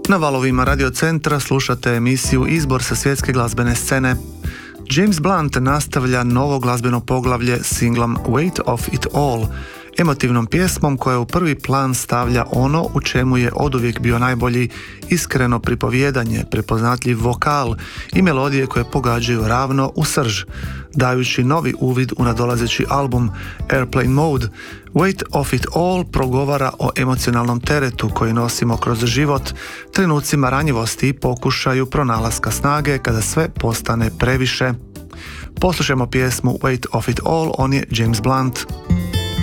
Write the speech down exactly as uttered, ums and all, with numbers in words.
Na valovima Radio Centra slušate emisiju Izbor sa svjetske glazbene scene. James Blunt nastavlja novo glazbeno poglavlje singlom Weight of It All, emotivnom pjesmom koja u prvi plan stavlja ono u čemu je oduvijek bio najbolji, iskreno pripovjedanje, prepoznatljiv vokal i melodije koje pogađaju ravno u srž. Dajući novi uvid u nadolazeći album Airplane Mode, Weight of It All progovara o emocionalnom teretu koji nosimo kroz život, trenucima ranjivosti i pokušaju pronalaska snage kada sve postane previše. Poslušajmo pjesmu Weight of It All, on je James Blunt.